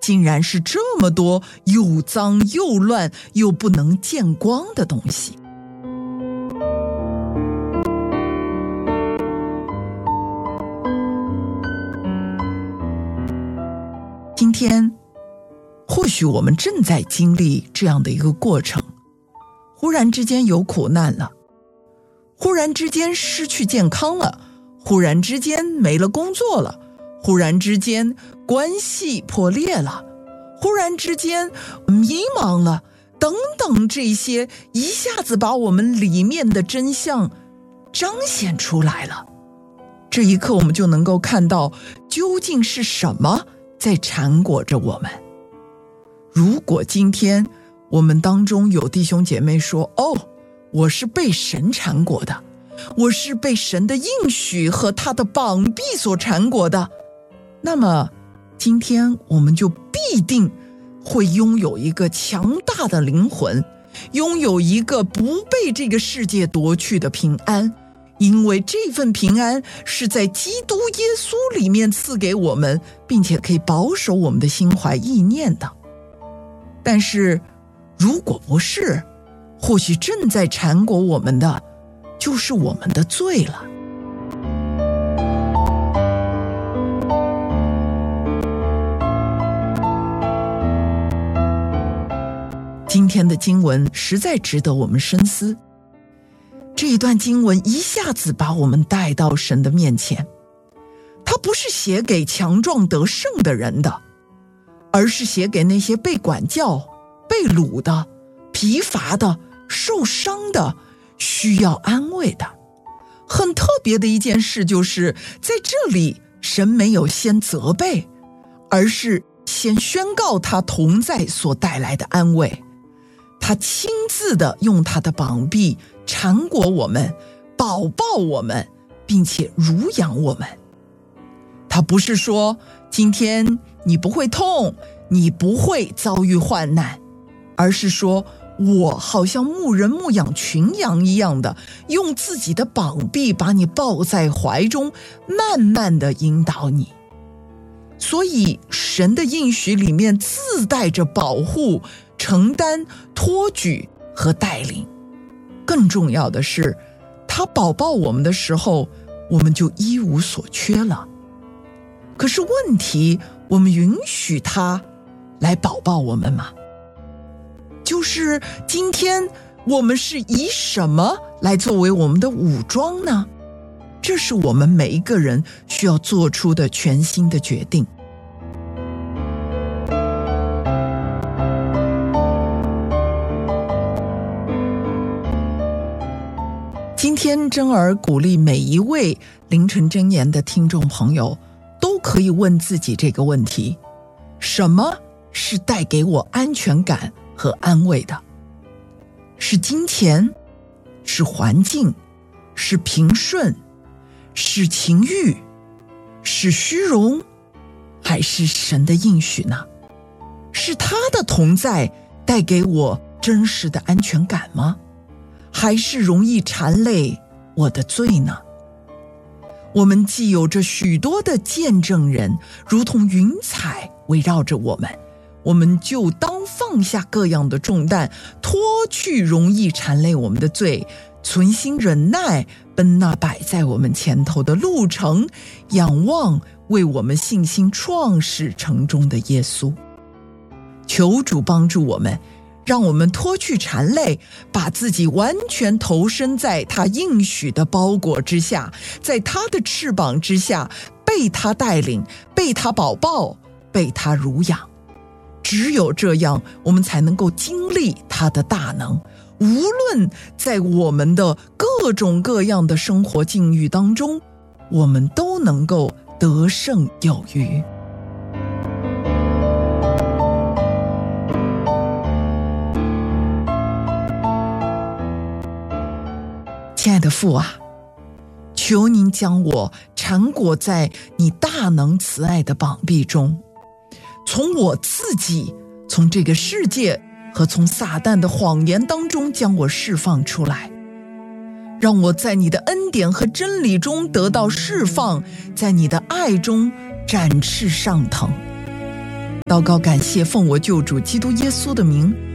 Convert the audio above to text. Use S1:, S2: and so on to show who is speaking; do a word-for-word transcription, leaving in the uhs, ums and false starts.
S1: 竟然是这么多又脏又乱又不能见光的东西。今天或许我们正在经历这样的一个过程，忽然之间有苦难了，忽然之间失去健康了，忽然之间没了工作了，忽然之间关系破裂了，忽然之间迷茫了，等等，这些一下子把我们里面的真相彰显出来了。这一刻我们就能够看到究竟是什么在缠裹着我们。如果今天我们当中有弟兄姐妹说，哦，我是被神缠裹的，我是被神的应许和他的膀臂所缠裹的，那么今天我们就必定会拥有一个强大的灵魂，拥有一个不被这个世界夺去的平安，因为这份平安是在基督耶稣里面赐给我们，并且可以保守我们的心怀意念的。但是如果不是，或许正在缠裹我们的就是我们的罪了。今天的经文实在值得我们深思。这一段经文一下子把我们带到神的面前，它不是写给强壮得胜的人的，而是写给那些被管教、被掳的、疲乏的、受伤的、需要安慰的。很特别的一件事就是，在这里神没有先责备，而是先宣告他同在所带来的安慰。他亲自的用他的膀臂缠裹我们，保抱我们，并且乳养我们。他不是说今天你不会痛，你不会遭遇患难，而是说我好像牧人牧养群羊一样的，用自己的膀臂把你抱在怀中，慢慢的引导你。所以神的应许里面自带着保护、承担、托举和带领。更重要的是，他保抱我们的时候，我们就一无所缺了。可是问题，我们允许他来保抱我们吗？就是今天我们是以什么来作为我们的武装呢？这是我们每一个人需要做出的全新的决定。今天真儿鼓励每一位凌晨箴言的听众朋友都可以问自己这个问题：什么是带给我安全感和安慰的？是金钱？是环境？是平顺？是情欲？是虚荣？还是神的应许呢？是他的同在带给我真实的安全感吗？还是容易缠累我的罪呢？我们既有着许多的见证人，如同云彩围绕着我们，我们就当放下各样的重担，脱去容易缠累我们的罪，存心忍耐，奔那摆在我们前头的路程，仰望为我们信心创始成终的耶稣。求主帮助我们，让我们脱去缠累，把自己完全投身在他应许的包裹之下，在他的翅膀之下，被他带领，被他保抱，被他乳养。只有这样，我们才能够经历他的大能，无论在我们的各种各样的生活境遇当中，我们都能够得胜有余。亲爱的父啊，求您将我缠裹在你大能慈爱的膀臂中，从我自己，从这个世界和从撒旦的谎言当中将我释放出来，让我在你的恩典和真理中得到释放，在你的爱中展翅上腾。 祷告感谢，奉我救主基督耶稣的名，